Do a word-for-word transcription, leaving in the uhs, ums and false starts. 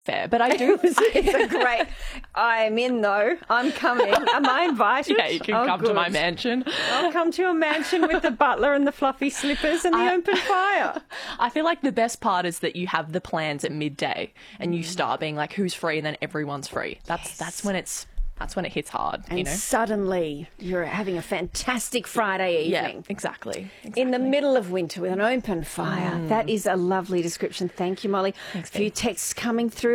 fair, but I do. It's a great. I'm in though. I'm coming. Am I invited? Yeah, you can Oh, come good. to my mansion. I'll come to your mansion with the butler and the fluffy slippers and the I- open fire. I feel like the best part is that you have the plans at midday and you start being like, who's free? And then everyone's free. That's Yes. that's when it's that's when it hits hard, And you know? suddenly you're having a fantastic Friday Yeah, evening. exactly. In the middle of winter with an open fire. That is a lovely description. Thank you, Molly. Thanks, a few Bea. texts coming through.